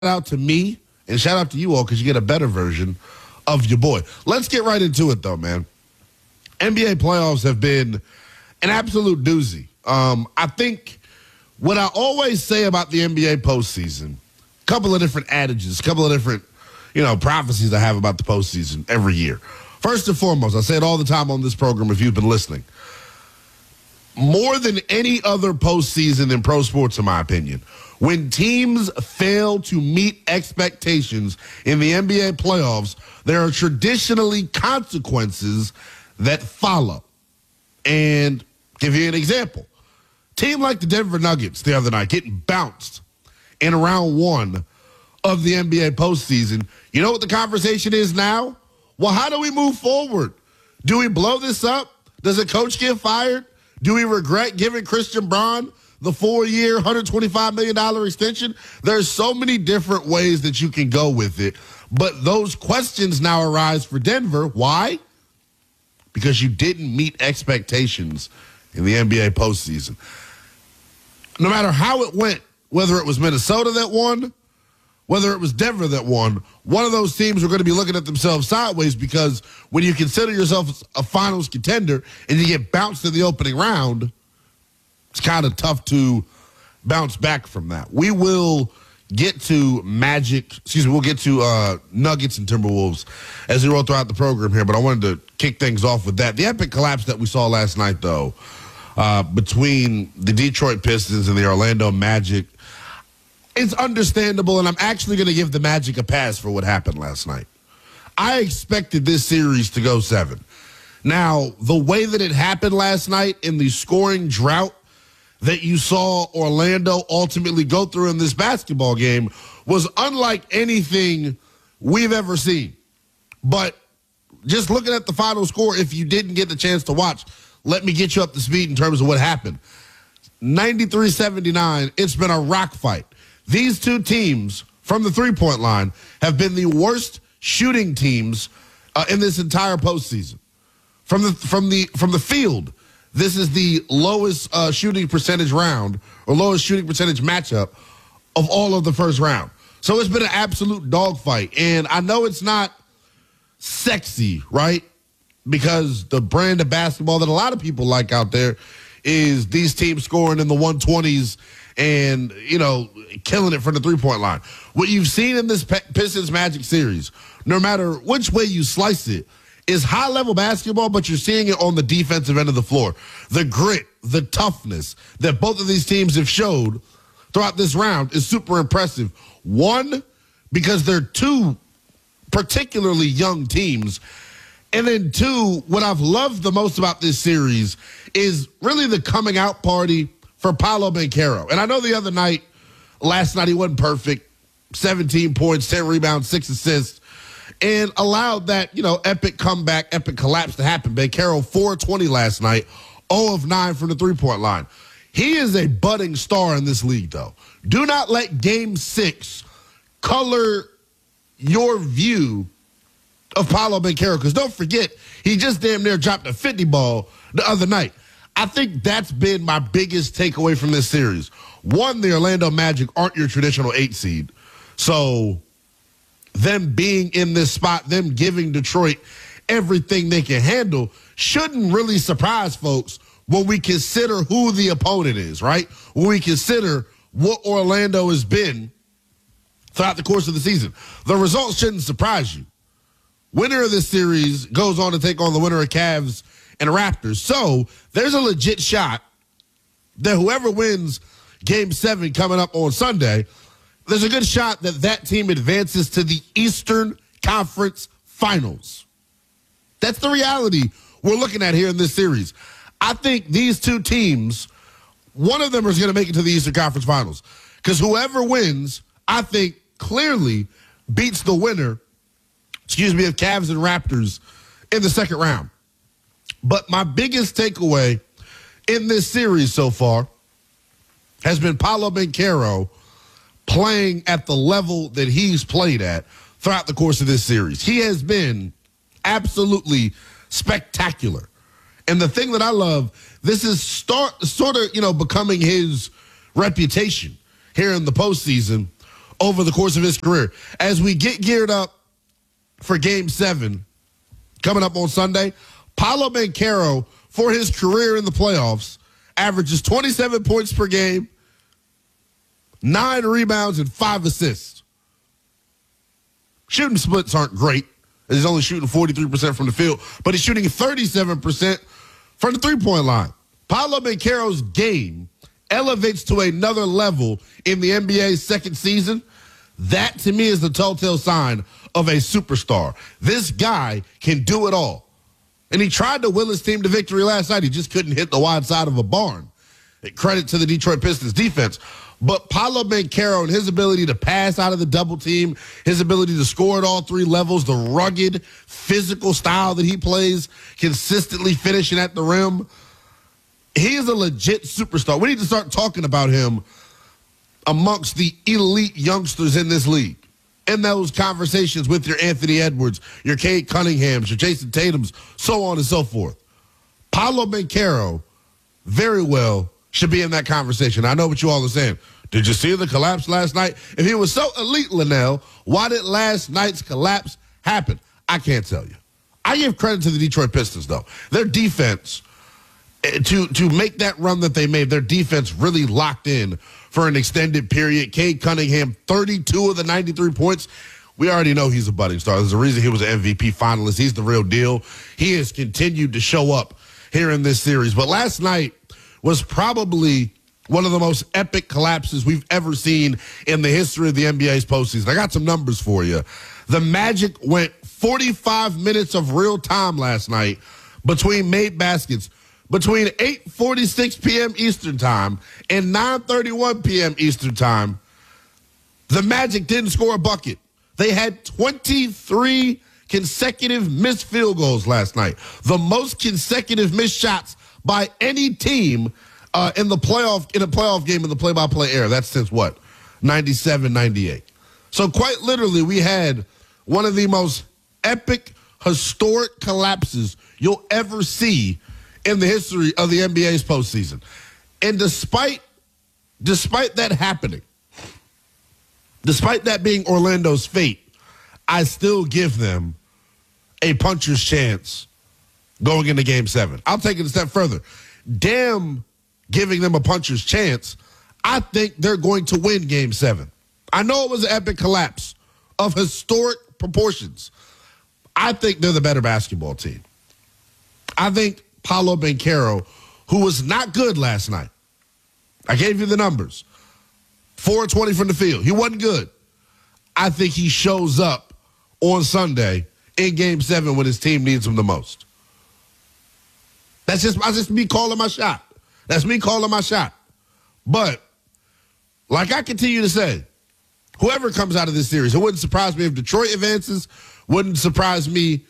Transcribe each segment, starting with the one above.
out to me and shout out to you all because you get a better version of your boy. Let's get right into it, though, man. NBA playoffs have been an absolute doozy. I think what I always say about the NBA postseason, a couple of different adages, a couple of different, prophecies I have about the postseason every year. First and foremost, I say it all the time on this program if you've been listening. More than any other postseason in pro sports, in my opinion, when teams fail to meet expectations in the NBA playoffs, there are traditionally consequences that follow. And give you an example. Team like the Denver Nuggets the other night getting bounced in round one of the NBA postseason. You know what the conversation is now? Well, how do we move forward? Do we blow this up? Does a coach get fired? Do we regret giving Christian Braun the 4-year, $125 million extension? There's so many different ways that you can go with it. But those questions now arise for Denver. Why? Because you didn't meet expectations in the NBA postseason. No matter how it went, whether it was Minnesota that won, whether it was Denver that won, one of those teams are going to be looking at themselves sideways because when you consider yourself a finals contender and you get bounced in the opening round, it's kind of tough to bounce back from that. We will get to we'll get to Nuggets and Timberwolves as we roll throughout the program here, but I wanted to kick things off with that. The epic collapse that we saw last night, though, between the Detroit Pistons and the Orlando Magic, it's understandable, and I'm actually going to give the Magic a pass for what happened last night. I expected this series to go 7. Now, the way that it happened last night in the scoring drought that you saw Orlando ultimately go through in this basketball game was unlike anything we've ever seen. But just looking at the final score, if you didn't get the chance to watch, let me get you up to speed in terms of what happened. 93-79, it's been a rock fight. These two teams from the three-point line have been the worst shooting teams in this entire postseason. From the field, this is the lowest shooting percentage round or lowest shooting percentage matchup of all of the first round. So it's been an absolute dogfight. And I know it's not sexy, right? Because the brand of basketball that a lot of people like out there is these teams scoring in the 120s and, killing it from the three-point line. What you've seen in this Pistons Magic series, no matter which way you slice it, is high-level basketball, but you're seeing it on the defensive end of the floor. The grit, the toughness that both of these teams have showed throughout this round is super impressive. One, because they're two particularly young teams. And then two, what I've loved the most about this series is really the coming out party for Paolo Banchero. And I know last night he wasn't perfect, 17 points, 10 rebounds, 6 assists, and allowed that, epic comeback, epic collapse to happen. Banchero 4-20 last night, 0 of 9 from the three-point line. He is a budding star in this league, though. Do not let Game 6 color your view of Paolo Banchero, because don't forget, he just damn near dropped a 50 ball the other night. I think that's been my biggest takeaway from this series. One, the Orlando Magic aren't your traditional 8 seed. So them being in this spot, them giving Detroit everything they can handle shouldn't really surprise folks when we consider who the opponent is, right? When we consider what Orlando has been throughout the course of the season. The results shouldn't surprise you. Winner of this series goes on to take on the winner of Cavs and Raptors. So there's a legit shot that whoever wins Game 7 coming up on Sunday, there's a good shot that that team advances to the Eastern Conference Finals. That's the reality we're looking at here in this series. I think these two teams, one of them is going to make it to the Eastern Conference Finals. Because whoever wins, I think, clearly beats the winner, of Cavs and Raptors in the second round. But my biggest takeaway in this series so far has been Paolo Banchero playing at the level that he's played at throughout the course of this series. He has been absolutely spectacular. And the thing that I love, this is sort of becoming his reputation here in the postseason over the course of his career. As we get geared up for Game 7 coming up on Sunday, Paolo Banchero, for his career in the playoffs, averages 27 points per game, 9 rebounds, and 5 assists. Shooting splits aren't great. He's only shooting 43% from the field, but he's shooting 37% from the three-point line. Paolo Banchero's game elevates to another level in the NBA's second season. That, to me, is the telltale sign of a superstar. This guy can do it all. And he tried to will his team to victory last night. He just couldn't hit the wide side of a barn. Credit to the Detroit Pistons defense. But Paolo Banchero and his ability to pass out of the double team, his ability to score at all three levels, the rugged, physical style that he plays, consistently finishing at the rim, he is a legit superstar. We need to start talking about him amongst the elite youngsters in this league. In those conversations with your Anthony Edwards, your Cade Cunninghams, your Jason Tatums, so on and so forth. Paolo Banchero very well should be in that conversation. I know what you all are saying. Did you see the collapse last night? If he was so elite, Linnell, why did last night's collapse happen? I can't tell you. I give credit to the Detroit Pistons, though. Their defense, to make that run that they made, their defense really locked in for an extended period. Cade Cunningham, 32 of the 93 points. We already know he's a budding star. There's a reason he was an MVP finalist. He's the real deal. He has continued to show up here in this series. But last night was probably one of the most epic collapses we've ever seen in the history of the NBA's postseason. I got some numbers for you. The Magic went 45 minutes of real time last night between made baskets. Between 8:46 p.m. Eastern Time and 9:31 p.m. Eastern Time, the Magic didn't score a bucket. They had 23 consecutive missed field goals last night, the most consecutive missed shots by any team in a playoff game in the play-by-play era. That's since what? 97, 98. So quite literally, we had one of the most epic, historic collapses you'll ever see in the history of the NBA's postseason. And despite that happening, despite that being Orlando's fate, I still give them a puncher's chance going into Game 7. I'll take it a step further. Damn giving them a puncher's chance, I think they're going to win Game 7. I know it was an epic collapse of historic proportions. I think they're the better basketball team. I think Paolo Banchero, who was not good last night. I gave you the numbers. 4-20 from the field. He wasn't good. I think he shows up on Sunday in Game 7 when his team needs him the most. That's just me calling my shot. That's me calling my shot. But, like I continue to say, whoever comes out of this series, it wouldn't surprise me if Detroit advances, wouldn't surprise me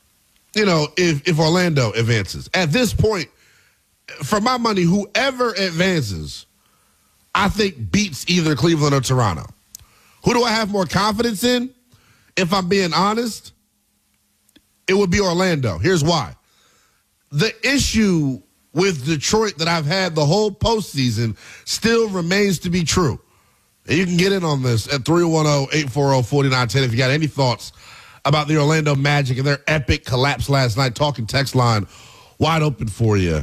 if Orlando advances. At this point, for my money, whoever advances, I think beats either Cleveland or Toronto. Who do I have more confidence in? If I'm being honest, it would be Orlando. Here's why. The issue with Detroit that I've had the whole postseason still remains to be true. And you can get in on this at 310-840-4910 if you got any thoughts about the Orlando Magic and their epic collapse last night. Talking text line wide open for you.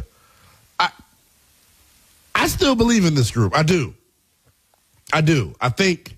I still believe in this group. I do. I think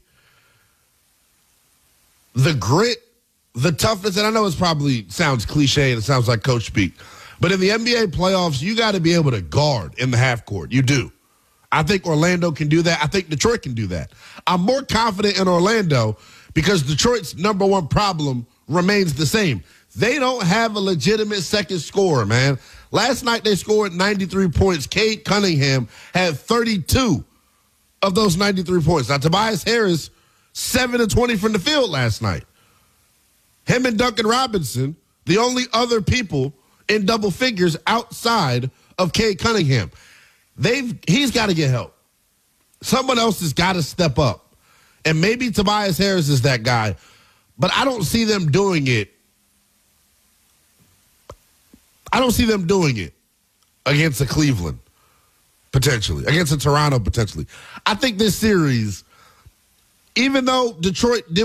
the grit, the toughness, and I know it probably sounds cliche and it sounds like coach speak, but in the NBA playoffs, you got to be able to guard in the half court. You do. I think Orlando can do that. I think Detroit can do that. I'm more confident in Orlando because Detroit's number one problem remains the same. They don't have a legitimate second scorer, man. Last night they scored 93 points. Cade Cunningham had 32 of those 93 points. Now, Tobias Harris, 7-20 from the field last night. Him and Duncan Robinson, the only other people in double figures outside of Cade Cunningham. He's got to get help. Someone else has got to step up. And maybe Tobias Harris is that guy. But I don't see them doing it. I don't see them doing it against a Cleveland, potentially, against a Toronto, potentially. I think this series even though Detroit did